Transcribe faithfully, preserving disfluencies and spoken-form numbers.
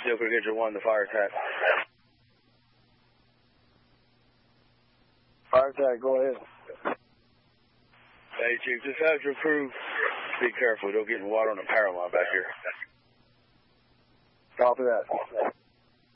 Still could get your one, the fire attack. Fire attack, go ahead. Hey, Chief, just have your crew be careful. Don't get in water on the power line back here. Copy that.